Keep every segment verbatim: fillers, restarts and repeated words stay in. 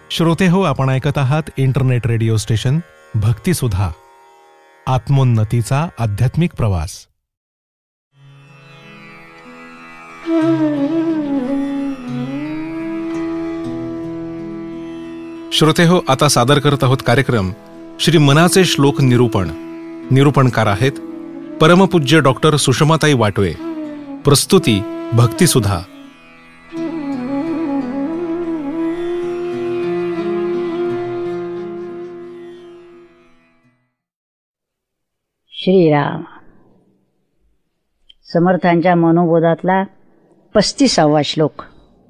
श्रोते हो, आपण ऐकत आहात इंटरनेट रेडिओ स्टेशन भक्तिसुधा, आत्मोन्नतीचा आध्यात्मिक प्रवास. श्रोते हो, आता सादर करत आहोत कार्यक्रम श्री मनाचे श्लोक निरूपण. निरूपणकार आहेत परमपूज्य डॉक्टर सुषमाताई वाटवे. प्रस्तुती भक्तिसुधा. श्रीराम. समर्थांच्या मनोबोधातला पस्तीसावा श्लोक.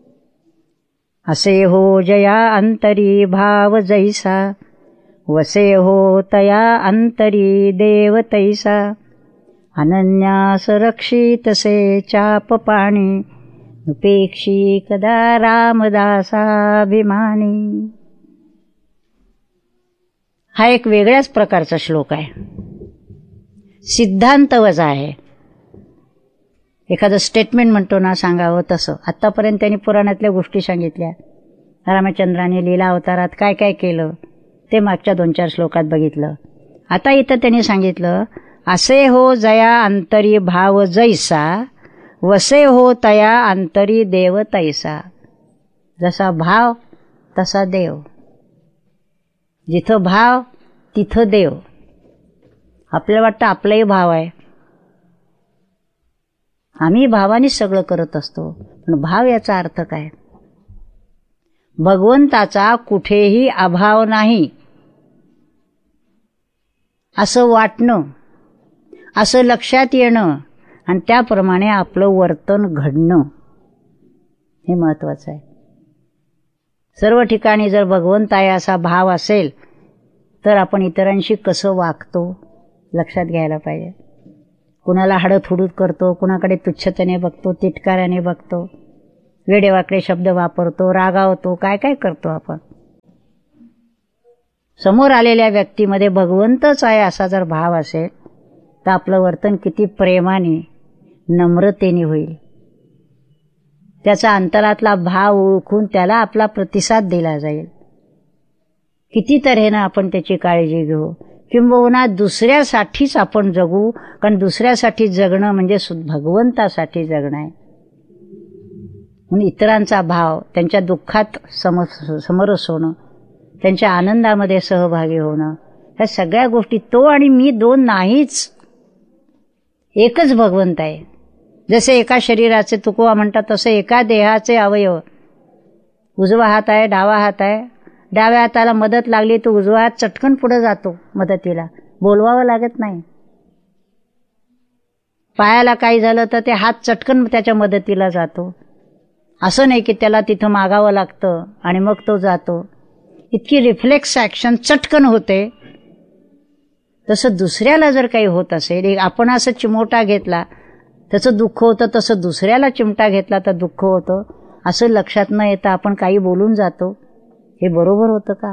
असे हो जया अंतरी भाव जैसा, वसे हो तया अंतरी देव तैसा, अनन्यास रक्षितसे चाप पाणी, उपेक्षी कदा रामदासाभिमानी. हा एक वेगळ्याच प्रकारचा श्लोक आहे. सिद्धांत वजा आहे. एखादं स्टेटमेंट म्हणतो ना, सांगावं तसं. आत्तापर्यंत त्यांनी पुराणातल्या गोष्टी सांगितल्या. रामचंद्राने लीला अवतारात काय काय केलं ते मागच्या दोन चार श्लोकात बघितलं. आता इथं त्यांनी सांगितलं, असे हो जया अंतरी भाव जैसा, वसे हो तया अंतरी देव तैसा. जसा भाव तसा देव. जिथं भाव तिथं देव. आपल्याला वाटतं आपलाही भाव आहे, आम्ही भावानेच सगळं करत असतो. पण भाव याचा अर्थ काय? भगवंताचा कुठेही अभाव नाही असं वाटणं, असं लक्षात येणं आणि त्याप्रमाणे आपलं वर्तन घडणं हे महत्वाचं आहे. सर्व ठिकाणी जर भगवंत आहे असा भाव असेल तर आपण इतरांशी कसं वागतो लक्षात घ्यायला पाहिजे. कुणाला हाडतहुडूत करतो, कुणाकडे तुच्छतेने बघतो, तिटकाऱ्याने बघतो, वेडेवाकडे शब्द वापरतो, रागावतो, काय काय करतो आपण. समोर आलेल्या व्यक्तीमध्ये भगवंतच आहे असा जर भाव असेल तर आपलं वर्तन किती प्रेमाने, नम्रतेने होईल. त्याचा अंतरातला भाव ओळखून त्याला आपला प्रतिसाद दिला जाईल. किती तऱ्हेनं आपण त्याची काळजी घेऊ, किंबहुना दुसऱ्यासाठीच आपण जगू. कारण दुसऱ्यासाठी जगणं म्हणजे भगवंतासाठी जगणं आहे. म्हणून इतरांचा भाव, त्यांच्या दुःखात सम समरस होणं, त्यांच्या आनंदामध्ये सहभागी होणं, ह्या सगळ्या गोष्टी. तो आणि मी दोन नाहीच, एकच भगवंत आहे. जसे एका शरीराचे तुकवा म्हणतात तसे एका देहाचे अवयव. उजवा हात आहे, डावा हात आहे. डाव्या हाताला मदत लागली तर उजवा हात चटकन पुढे जातो मदतीला, बोलवावं लागत नाही. पायाला काही झालं तर ते हात चटकन त्याच्या मदतीला जातो. असं नाही की त्याला तिथं मागावं लागतं आणि मग तो जातो. इतकी रिफ्लेक्स ॲक्शन चटकन होते. तसं दुसऱ्याला जर काही होत असेल, आपण असं चिमोटा घेतला त्याचं दुःख होतं, तसं दुसऱ्याला चिमटा घेतला तर दुःख होतं. असं लक्षात न येता आपण काही बोलून जातो. हे बरोबर होतं का?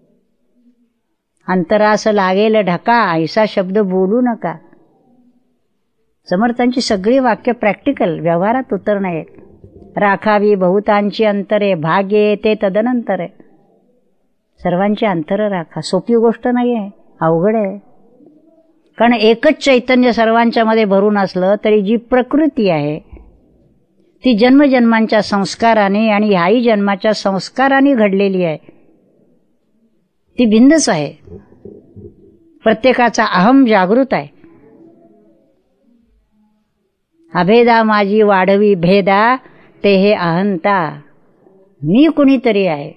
अंतरास लागेल ढका, ऐसा शब्द बोलू नका. समर्थांची सगळी वाक्य प्रॅक्टिकल, व्यवहारात उतरणं आहेत. राखावी बहुतांची अंतरे, भाग्य ते तदनंतर आहे. सर्वांची अंतरं राखा. सोपी गोष्ट नाही आहे, अवघड आहे. कारण एकच चैतन्य सर्वांच्या मध्ये भरून असलं तरी जी प्रकृती आहे ती जन्मजन्मांच्या संस्काराने आणि ह्याही जन्माच्या संस्काराने घडलेली आहे. ती भिन्नच आहे. प्रत्येकाचा अहम जागृत आहे. अभेदा माझी वाढवी भेदा, ते हे अहंता. मी कुणीतरी आहे,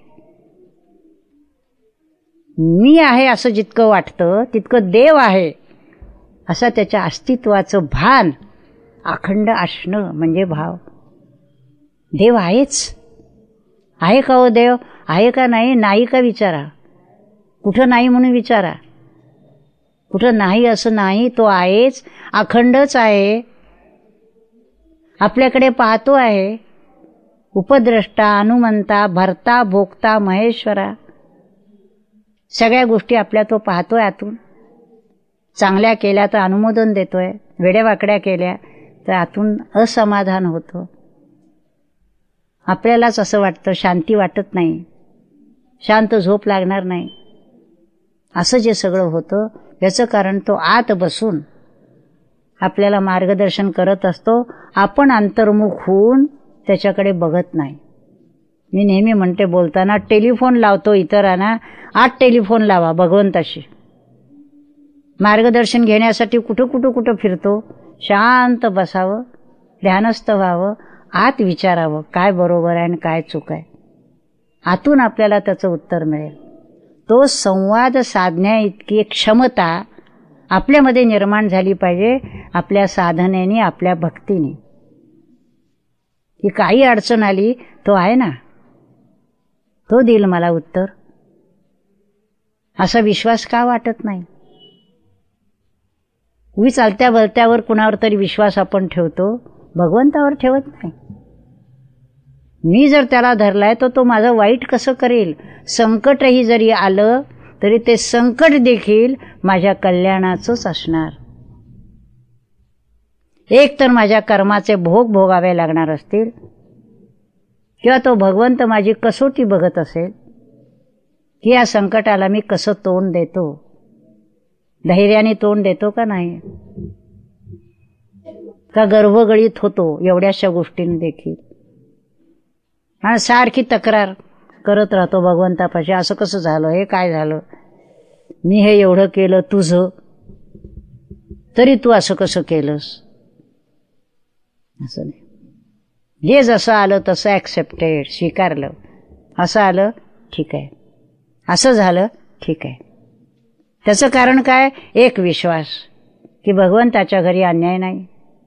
मी आहे असं जितकं वाटतं तितकं देव आहे असं त्याच्या अस्तित्वाचं भान अखंड असणं म्हणजे भाव. देव आहेच. आहे का हो देव? आहे का नाही? नाही का विचारा. कुठं नाही म्हणून विचारा. कुठं नाही असं नाही, तो आहेच, अखंडच आहे. आपल्याकडे पाहतो आहे. उपद्रष्टा, अनुमंता, भर्ता, भोक्ता, महेश्वरा, सगळ्या गोष्टी आपल्या तो पाहतोय आतून. चांगल्या केल्या तर अनुमोदन देतोय, वेड्यावाकड्या केल्या तर आतून असमाधान होतं. आपल्यालाच असं वाटतं, शांती वाटत नाही. शांत झोप लागणार नाही. असं जे सगळं होतं याचं कारण तो आत बसून आपल्याला मार्गदर्शन करत असतो. आपण अंतर्मुख होऊन त्याच्याकडे बघत नाही. मी नेहमी म्हणते बोलताना, टेलिफोन लावतो इतरांना, आत टेलिफोन लावा भगवंताशी. मार्गदर्शन घेण्यासाठी कुठं कुठं कुठं फिरतो. शांत बसावं, ध्यानस्थ व्हावं, आत विचारावं काय बरोबर आहे आणि काय चूक आहे. आतून आपल्याला त्याचं उत्तर मिळेल. तो संवाद साधण्या इतकी क्षमता आपल्यामध्ये निर्माण झाली पाहिजे, आपल्या साधनेने, आपल्या भक्तीने. की काही अडचण आली तो आहे ना, तो देईल मला उत्तर, असा विश्वास का वाटत नाही. उभी चालत्या बलत्यावर कुणावर तरी विश्वास आपण ठेवतो, भगवंतावर ठेवत नाही. मी जर त्याला धरलाय तर तो माझं वाईट कसं करेल. संकटही जरी आलं तरी ते संकट देखील माझ्या कल्याणाचंच असणार. एक तर माझ्या कर्माचे भोग भोगावे लागणार असतील, किंवा तो भगवंत माझी कसोटी बघत असेल की या संकटाला मी कसं तोंड देतो, धैर्याने तोंड देतो का नाही, का गर्भगळीत होतो एवढ्याशा गोष्टींनी देखील, आणि सारखी तक्रार करत राहतो भगवंतापाशी. असं कसं झालं, हे काय झालं, मी हे एवढं केलं तुझं, तरी तू असं कसं केलंस. असं नाही. जे जसं आलं तसं ॲक्सेप्टेड, स्वीकारलं. असं आलं ठीक आहे, असं झालं ठीक आहे. त्याचं कारण काय, एक विश्वास की भगवंताच्या घरी अन्याय नाही.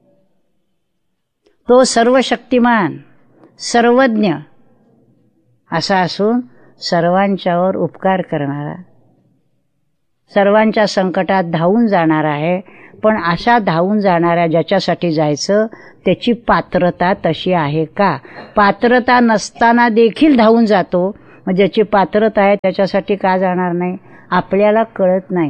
तो सर्व शक्तिमान, सर्वज्ञ असा असून सर्वांच्यावर उपकार करणारा, सर्वांच्या संकटात धावून जाणारा आहे. पण अशा धावून जाणाऱ्या ज्याच्यासाठी जायचं त्याची पात्रता तशी आहे का. पात्रता नसताना देखील धावून जातो, मग ज्याची पात्रता आहे त्याच्यासाठी का जाणार नाही. आपल्याला कळत नाही.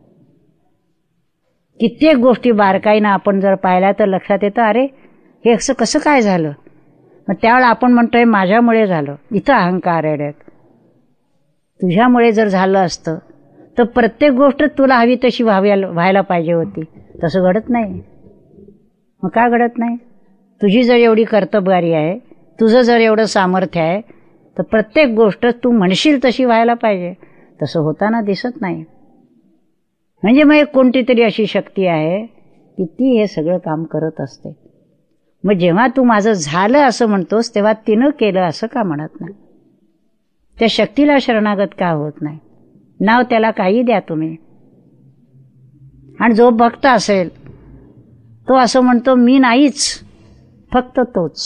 कित्येक गोष्टी बारकाईनं आपण जर पाहिल्या तर लक्षात येतं, अरे हे असं कसं काय झालं. मग त्यावेळेला आपण म्हणतोय माझ्यामुळे झालं. इथं अहंकार आहे. तुझ्यामुळे जर झालं असतं तर प्रत्येक गोष्ट तुला हवी तशी व्हावी व्हायला पाहिजे होती. तसं घडत नाही. मग का घडत नाही. तुझी जर एवढी कर्तबगारी आहे, तुझं जर एवढं सामर्थ्य आहे, तर प्रत्येक गोष्ट तू म्हणशील तशी व्हायला पाहिजे. तसं होताना दिसत नाही. म्हणजे मग एक कोणती तरी अशी शक्ती आहे की ती हे सगळं काम करत असते. मग जेव्हा तू माझं झालं असं म्हणतोस तेव्हा तिनं केलं असं का म्हणत नाही. त्या शक्तीला शरणागत का होत नाही. नाव त्याला काही द्या तुम्ही. आणि जो भक्त असेल तो असं म्हणतो मी नाहीच, फक्त तोच.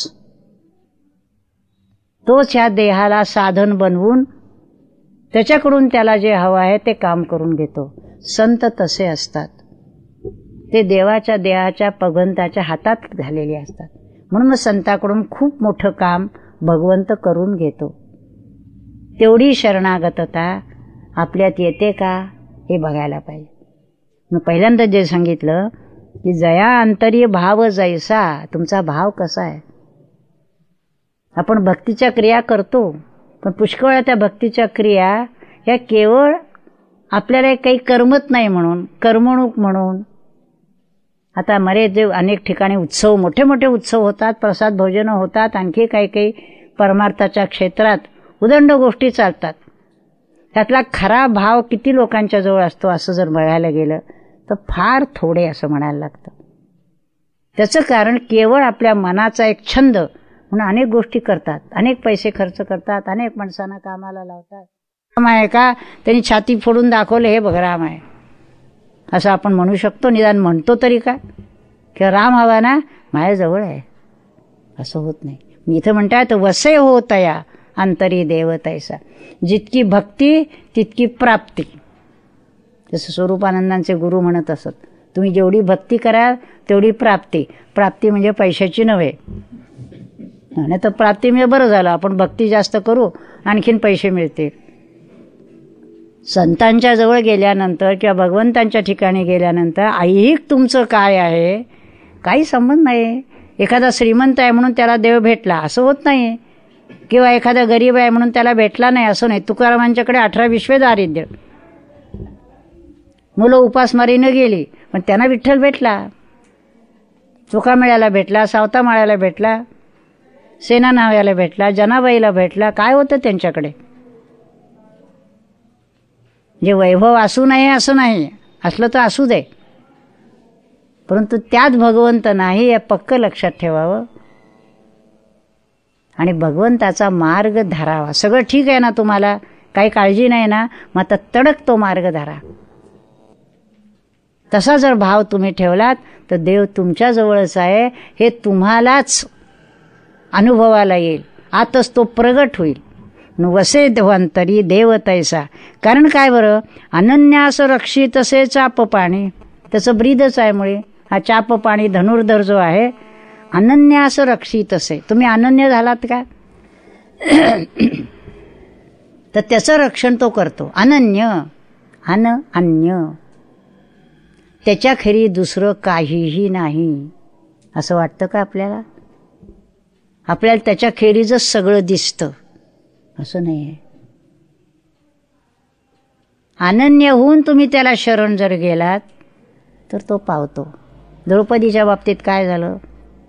तोच ह्या देहाला साधन बनवून त्याच्याकडून त्याला जे हवं आहे ते काम करून घेतो. संत तसे असतात. ते देवाच्या देहाच्या भगवंताच्या हातात झालेले असतात. म्हणून मग संताकडून खूप मोठं काम भगवंत करून घेतो. तेवढी शरणागतता आपल्यात येते का हे बघायला पाहिजे. मग पहिल्यांदा जे सांगितलं की जया अंतरी भाव जैसा, तुमचा भाव कसा आहे. आपण भक्तीच्या क्रिया करतो, पण पुष्कळ वेळा त्या भक्तीच्या क्रिया या केवळ आपल्याला काही करमत नाही म्हणून, करमणूक म्हणून. आता मरे जे अनेक ठिकाणी उत्सव, मोठे मोठे उत्सव होतात, प्रसाद भोजनं होतात, आणखी काही काही परमार्थाच्या क्षेत्रात उदंड गोष्टी चालतात. त्यातला खरा भाव किती लोकांच्या जवळ असतो असं जर बघायला गेलं तर फार थोडे असं म्हणायला लागतं. त्याचं कारण केवळ आपल्या मनाचा एक छंद म्हणून अनेक गोष्टी करतात, अनेक पैसे खर्च करतात, अनेक माणसांना कामाला लावतात. राम आहे का, त्यांनी छाती फोडून दाखवले हे बघ राम आहे असं आपण म्हणू शकतो. निदान म्हणतो तरी का, किंवा राम हवा ना माझ्याजवळ आहे असं होत नाही. मी इथं म्हणतात वसे हो तया अंतरी देव तैसा. जितकी भक्ती तितकी प्राप्ती. जसं स्वरूपानंदांचे गुरु म्हणत असत, तुम्ही जेवढी भक्ती कराल तेवढी प्राप्ती. प्राप्ती म्हणजे पैशाची नव्हे. नाही तर प्राप्ती म्हणजे बरं झालं आपण भक्ती जास्त करू आणखीन पैसे मिळतील. संतांच्या जवळ गेल्यानंतर किंवा भगवंतांच्या ठिकाणी गेल्यानंतर ऐहिक तुमचं काय आहे काही संबंध नाही. एखादा श्रीमंत आहे म्हणून त्याला देव भेटला असं होत नाही. किंवा एखादा गरीब आहे म्हणून त्याला भेटला नाही असं नाही. तुकारामांच्याकडे अठरा विश्वे दारिद्र्य, मुलं उपासमारीनं गेली पण त्यांना विठ्ठल भेटला. चुका मिळायला भेटला, सावता माळ्याला भेटला, सेना नाव्याला भेटला, जनाबाईला भेटला. काय होतं त्यांच्याकडे? जे वैभव असू नये असं नाही, असलं तर असू दे, परंतु त्यात भगवंत नाही हे पक्क लक्षात ठेवावं आणि भगवंताचा मार्ग धरावा. सगळं ठीक आहे ना तुम्हाला, काही काळजी नाही ना, मग आता तडक तो मार्ग धरा. तसा जर भाव तुम्ही ठेवलात तर देव तुमच्या जवळच आहे हे तुम्हालाच अनुभवाला येईल, आतच तो प्रगट होईल. वसे देवांतरी देव तैसा. कारण काय बरं, अनन्यास रक्षित असे चाप पाणी, त्याचं ब्रीदच आहे मुळे. हा चाप पाणी धनुर्धर जो आहे, अनन्यास रक्षित असे. तुम्ही अनन्य झालात का तर त्याचं रक्षण तो करतो. अनन्य, अन अन्य, त्याच्या खेरी दुसरं काहीही नाही असं वाटतं का आपल्याला? आपल्याला त्याच्या खेरीजच सगळं दिसतं असं नाही आहे. अनन्य होऊन तुम्ही त्याला शरण जर गेलात तर तो पावतो. द्रौपदीच्या बाबतीत काय झालं?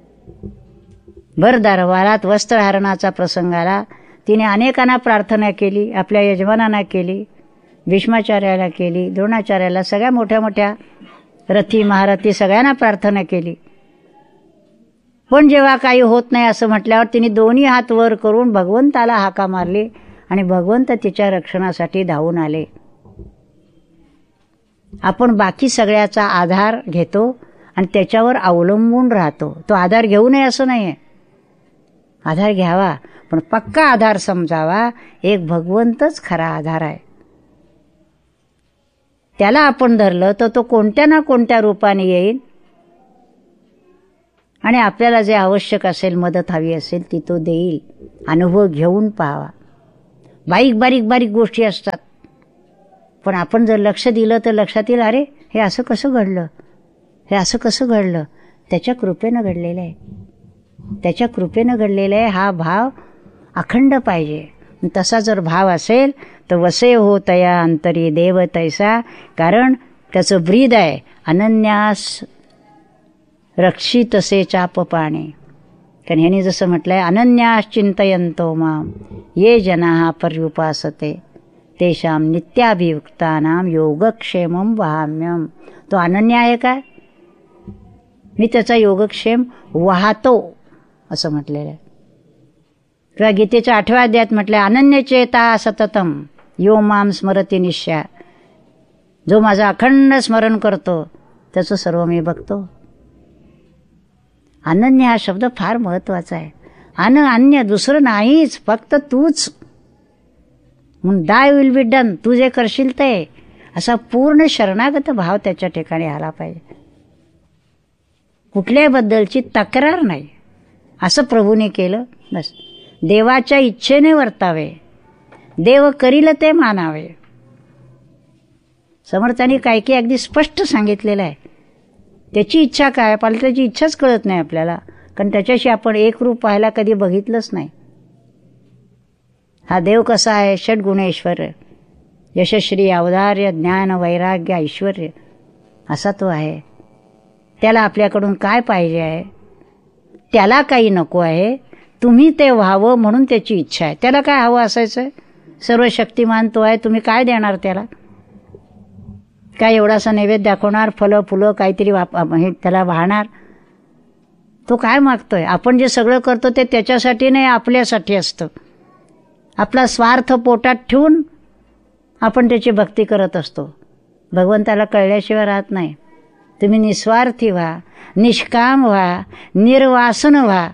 भर दरबारात वस्त्रहरणाचा प्रसंग आला. तिने अनेकांना प्रार्थना केली, आपल्या यजमानांना केली, भीष्माचार्याला केली, द्रोणाचार्याला, सगळ्या मोठ्या मोठ्या रथी महारथी सगळ्यांना प्रार्थना केली. पण जेव्हा काही होत नाही असं म्हटल्यावर तिने दोन्ही हात वर करून भगवंताला हाका मारली आणि भगवंत तिच्या रक्षणासाठी धावून आले. आपण बाकी सगळ्याचा आधार घेतो आणि त्याच्यावर अवलंबून राहतो. तो आधार घेऊ नये असं नाही आहे, आधार घ्यावा, पण पक्का आधार समजावा. एक भगवंतच खरा आधार आहे. त्याला आपण धरलं तर तो कोणत्या ना कोणत्या रूपाने येईल आणि आपल्याला जे आवश्यक असेल, मदत हवी असेल ती तो देईल. अनुभव घेऊन पाहावा. बारीक बारीक बारीक गोष्टी असतात, पण आपण जर लक्ष दिलं तर लक्षात येईल, अरे हे असं कसं घडलं, हे असं कसं घडलं. त्याच्या कृपेनं घडलेलं आहे, त्याच्या कृपेनं घडलेलं आहे. हा भाव अखंड पाहिजे. तसा जर भाव असेल तर वसे हो तया अंतरी देव तैसा. कारण त्याचं ब्रीद आहे अनन्यास रक्षित असे चाप पाणी. कारण ह्याने जसं म्हटलंय, अनन्यास चिंतयंतो माम ये जनाः पर्युपासते तेषाम नित्याभियुक्तानाम योगक्षेमम वहाम्यम. तो अनन्य आहे काय? मी त्याचा योगक्षेम वाहतो असं म्हटलेलं आहे. किंवा गीतेच्या आठव्या अध्यायात म्हटलंय, अनन्य चेता सततम यो माम स्मरती निश्या. जो माझं अखंड स्मरण करतो त्याचं सर्व मी बघतो. अनन्य हा शब्द फार महत्वाचा आहे. अन अन्य दुसरं नाहीच, फक्त तूच. म्हणून दाय विल बी डन, तू जे करशील ते, असा पूर्ण शरणागत भाव त्याच्या ठिकाणी आला पाहिजे. कुठल्याबद्दलची तक्रार नाही. असं प्रभूने केलं बस. देवाच्या इच्छेने वर्तावे, देव करील ते मानावे. समर्थांनी काय की अगदी स्पष्ट सांगितलेलं आहे. त्याची इच्छा काय, आपल्याला त्याची इच्छाच कळत नाही आपल्याला, कारण त्याच्याशी आपण एक रूप पाहायला कधी बघितलंच नाही. हा देव कसा आहे? षड्गुणेश्वर, यशश्री, औदार्य, ज्ञान, वैराग्य, ऐश्वर, असा तो आहे. त्याला आपल्याकडून काय पाहिजे आहे? त्याला काही नको आहे, तुम्ही ते व्हावं म्हणून त्याची इच्छा आहे. त्याला काय हवं असायचं? सर्व शक्तिमान तो आहे, तुम्ही काय देणार त्याला? काय एवढासा नैवेद्य दाखवणार, फलं फुलं काहीतरी वाप हे त्याला वाहणार? तो काय मागतोय? आपण जे सगळं करतो ते त्याच्यासाठी नाही, आपल्यासाठी असतं. आपला स्वार्थ पोटात ठेवून आपण त्याची भक्ती करत असतो. भगवंताला कळल्याशिवाय राहत नाही. तुम्ही निस्वार्थी व्हा, निष्काम व्हा, निर्वासन व्हा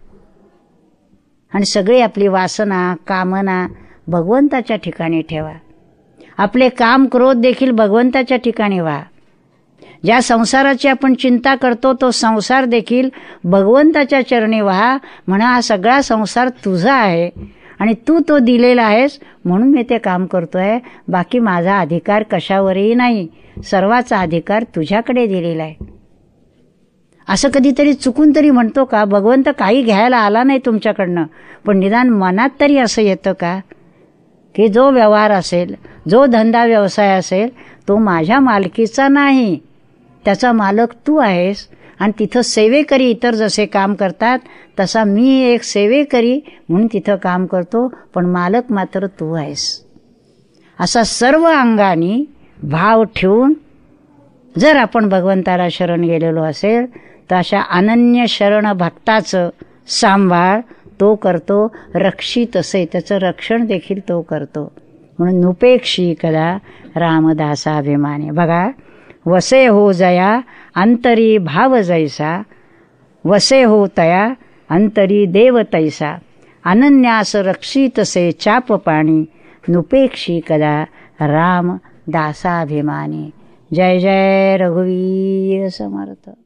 आणि सगळी आपली वासना, कामना भगवंताच्या ठिकाणी ठेवा. आपले काम क्रोध देखील भगवंताच्या ठिकाणी व्हा. ज्या संसाराची आपण चिंता करतो तो संसार देखील भगवंताच्या चरणी व्हा. म्हणा हा सगळा संसार तुझा आहे आणि तू तो दिलेला आहेस म्हणून मी ते काम करतोय. बाकी माझा अधिकार कशावरही नाही, सर्वाचा अधिकार तुझ्याकडे दिलेला आहे. असं कधीतरी चुकून तरी म्हणतो का? भगवंत काही घ्यायला आला नाही तुमच्याकडनं, पण निदान मनात तरी असं येतं का की जो व्यवहार असेल, जो धंदा व्यवसाय असेल, तो माझ्या मालकीचा नाही, त्याचा मालक तू आहेस. आणि तिथं सेवेकरी इतर जसे काम करतात तसा मी एक सेवेकरी म्हणून तिथं काम करतो, पण मालक मात्र तू आहेस. असा सर्व अंगाने भाव ठेवून जर आपण भगवंताला शरण गेलेलो असेल तर अशा अनन्य शरण भक्ताचं सांभाळ तो करतो, रक्षित असे त्याचं रक्षण देखील तो करतो. म्हणून नुपेक्षी कदा रामदासाभिमानी. बघा, वसे हो जया अंतरी भाव जैसा, वसे हो तया अंतरी देव तैसा, अनन्यास रक्षितसे चाप पाणी, नुपेक्षी कदा राम दासाभिमानी. जय जय रघुवीर समर्थ.